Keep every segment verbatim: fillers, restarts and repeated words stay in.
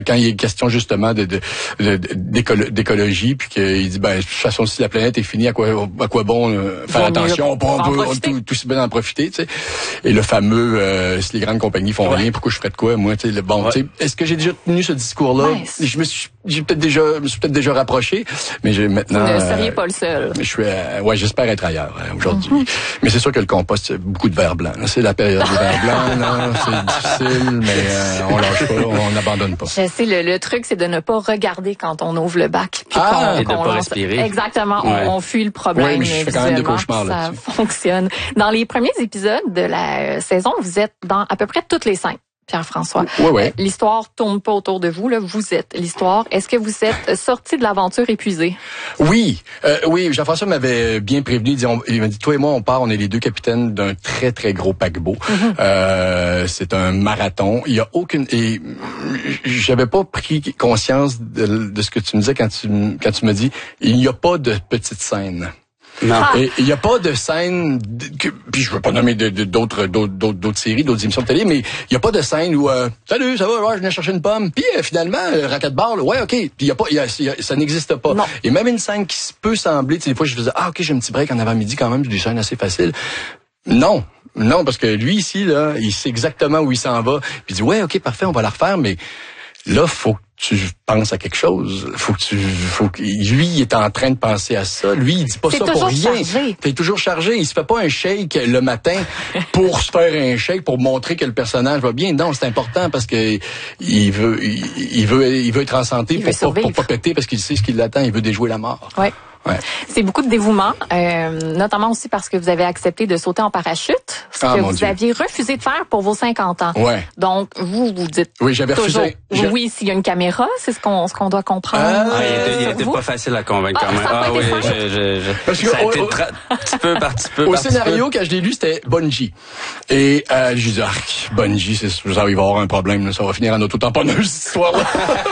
Quand il est question justement de, de, de d'écolo- d'écologie, puis qu'il dit ben de toute façon si la planète est finie, à quoi à quoi bon euh, faire bon, attention, on peut, on peut on, tout, tout si bien en profiter, tu sais. Et le fameux euh, si les grandes compagnies font ouais. rien, pourquoi je ferais de quoi moi, tu sais. Le bon, ouais. tu sais. Est-ce que j'ai déjà tenu ce discours-là? Nice. Je me suis j'ai peut-être déjà je me suis peut-être déjà rapproché, mais j'ai maintenant. Vous ne seriez euh, pas le seul. Je suis euh, ouais j'espère être ailleurs euh, aujourd'hui. Mm-hmm. Mais c'est sûr que le compost c'est beaucoup de verre blanc. Là. C'est la période du verre blanc, là. C'est difficile, mais euh, on lâche pas, on n'abandonne pas. Je sais le, le truc c'est de ne pas regarder quand on ouvre le bac. Puis ah, qu'on, et de qu'on pas lance... respirer. Exactement, ouais. on, on fuit le problème. Oui, mais je fais quand même des cauchemars ça là-dessus. fonctionne. Dans les premiers épisodes de la saison, vous êtes dans à peu près toutes les scènes. Pierre-François. Oui, oui. Euh, l'histoire tourne pas autour de vous, là. Vous êtes l'histoire. Est-ce que vous êtes sorti de l'aventure épuisé? Oui. Euh, oui, Jean-François m'avait bien prévenu. Il, dit, on, il m'a dit, toi et moi, on part, on est les deux capitaines d'un très, très gros paquebot. Mm-hmm. Euh, c'est un marathon. Il y a aucune... Et j'avais pas pris conscience de, de ce que tu me disais quand tu, quand tu me dis, il n'y a pas de petite scène. Non. Et il n'y a pas de scène, que, puis je veux pas nommer de, de, d'autres, d'autres, d'autres, d'autres séries, d'autres émissions de télé, mais il n'y a pas de scène où euh, salut, ça va, ouais, je viens chercher une pomme, puis euh, finalement, le racquetball, ouais, ok, puis il y a pas, y a, y a, ça n'existe pas. Non. Et même une scène qui peut sembler, tu sais, des fois je faisais ah ok, j'ai un petit break en avant-midi quand même, j'ai des scènes assez faciles. Non, non, parce que lui ici là, il sait exactement où il s'en va, puis il dit ouais, ok, parfait, on va la refaire, mais là, faut que tu penses à quelque chose. Faut que tu, faut que, lui, il est en train de penser à ça. Lui, il dit pas T'es ça pour rien. Chargé. T'es toujours chargé. Il se fait pas un shake le matin pour se faire un shake, pour montrer que le personnage va bien. Non, c'est important parce que il veut, il, il veut, il veut être en santé il pour, pour, pour pas péter parce qu'il sait ce qui l'attend. Il veut déjouer la mort. Ouais. Ouais. C'est beaucoup de dévouement, euh, notamment aussi parce que vous avez accepté de sauter en parachute, ce ah, que vous Dieu. aviez refusé de faire pour vos cinquante ans. Ouais. Donc, vous, vous dites oui, j'avais toujours, refusé. oui, s'il y a une caméra, c'est ce qu'on, ce qu'on doit comprendre. Ah, euh, il était, il était vous. pas facile à convaincre quand même. Ah, ah oui, je, je, je, Parce que ça a au, été au, tra- petit peu par petit peu. Au par scénario, petit peu. quand je l'ai lu, c'était Bungie. Et euh, j'ai dit, ah, Bungie, c'est, ça, il va y avoir un problème, là, ça va finir en auto-tamponneuse, cette histoire-là.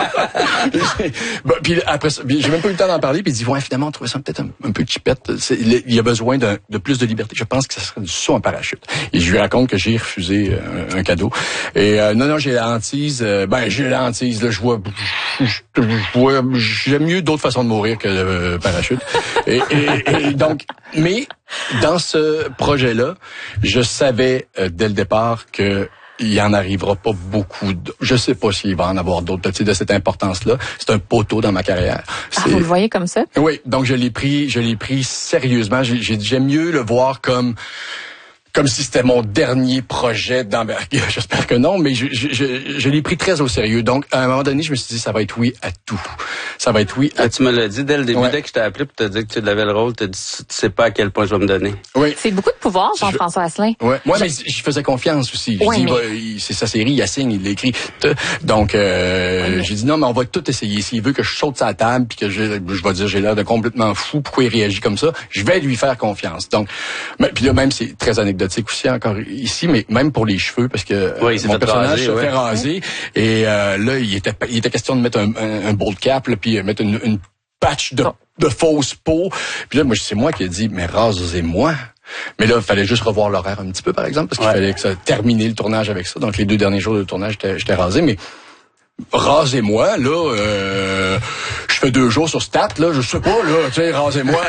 Puis après ça, j'ai même pas eu le temps d'en parler, puis il dit, ouais, finalement, on trouvait ça peut-être un, un peu chipette. C'est, il y a besoin de, de plus de liberté. Je pense que ça serait du saut en parachute. Et je lui raconte que j'ai refusé euh, un cadeau. Et euh, non, non, j'ai la hantise. Euh, ben, j'ai la hantise. Là, je vois, je, je, je vois, j'aime mieux d'autres façons de mourir que le euh, parachute. et, et, et donc, mais dans ce projet-là, je savais euh, dès le départ que il en arrivera pas beaucoup. De, je sais pas s'il va en avoir d'autres, tu sais, de cette importance-là. C'est un poteau dans ma carrière. Ah, vous le voyez comme ça? Oui, donc je l'ai pris, je l'ai pris sérieusement. J'ai, j'ai, j'aime mieux le voir comme comme si c'était mon dernier projet d'envergure. J'espère que non, mais je, je, je, je l'ai pris très au sérieux. Donc, à un moment donné, je me suis dit, ça va être oui à tout. Ça va être oui à ah, tu me l'as dit dès le début, ouais. Dès que je t'ai appelé pour te dire que tu avais le rôle, tu dit, tu sais pas à quel point je vais me donner. Oui. C'est beaucoup de pouvoir, Jean-François Asselin. Ouais. Moi, je... mais je faisais confiance aussi. Je oui, dis, mais... bah, il, c'est sa série, il signe, il l'écrit. Donc, euh, oui, mais... j'ai dit, non, mais on va tout essayer. S'il veut que je saute sa table puis que je, je vais dire, j'ai l'air de complètement fou, pourquoi il réagit comme ça, je vais lui faire confiance. Donc, puis là, même, c'est très anecdotique aussi encore ici, mais même pour les cheveux, parce que oui, euh, mon personnage raser, se ouais. fait raser, et euh, là, il était, il était question de mettre un, un, un bald cap, là, puis mettre une, une patch de, de fausse peau. Puis là, moi, c'est moi qui ai dit, mais rasez-moi. Mais là, il fallait juste revoir l'horaire un petit peu, par exemple, parce qu'il ouais. fallait que ça terminer le tournage avec ça. Donc, les deux derniers jours de tournage, j'étais, j'étais rasé, mais rasez-moi, là, euh, je fais deux jours sur Stat, là, je sais pas, là, tu sais, rasez-moi,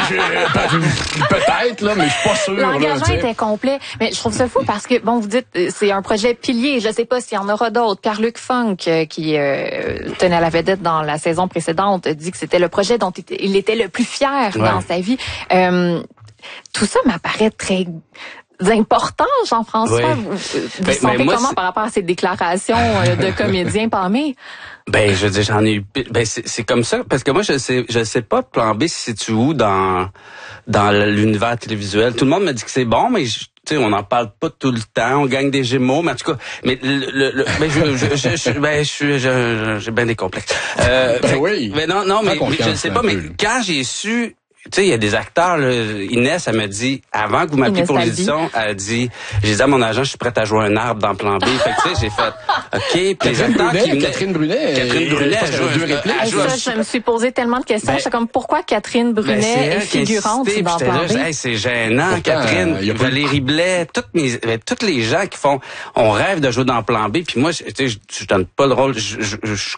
euh, peut-être, là, mais je suis pas sûr. L'engagement là, était complet, mais je trouve ça fou parce que, bon, vous dites, c'est un projet pilier, je sais pas s'il y en aura d'autres. Pierre-Luc Funk, euh, qui euh, tenait la vedette dans la saison précédente, dit que c'était le projet dont il était le plus fier ouais. dans sa vie. Euh, tout ça m'apparaît très... important, Jean-François. Oui. Vous, vous ben, sentez moi, comment c'est... par rapport à ces déclarations euh, de comédiens pâmés? Ben, je veux dire, j'en ai eu... Ben, c'est, c'est comme ça, parce que moi, je sais je sais pas, Plan B se situe où dans, dans l'univers télévisuel. Tout le monde me dit que c'est bon, mais... Je... Tu sais, on n'en parle pas tout le temps, on gagne des Gémeaux, mais en tout cas, mais le, le, le ben je, je, je, je, ben je suis, je, j'ai bien des complexes. Euh, ben fait, oui. Ben non, non, mais, mais je ne sais pas, mais quand j'ai su sais, il y a des acteurs, là, Inès, elle me dit, avant que vous m'appeliez pour l'édition, elle a dit, j'ai dit à mon agent, je suis prête à jouer un arbre dans Plan B. Fait que, tu sais, j'ai fait, OK, puis les acteurs Brunet, qui venaient- Catherine Brunet. Catherine Brunet, elle joue deux répliques. elle joue- Ça, je me suis posé tellement de questions. Ben, J'étais comme, pourquoi Catherine Brunet Ben, c'est est elle qui a figurante insisté, dans puis j'étais Plan là, B? hey, c'est gênant, Pourtant, Catherine, euh, y a pas Valérie Blais, toutes mes, ben, tous les gens qui font, on rêve de jouer dans Plan B, puis moi, je- tu sais, je, je donne pas le rôle, je, je, je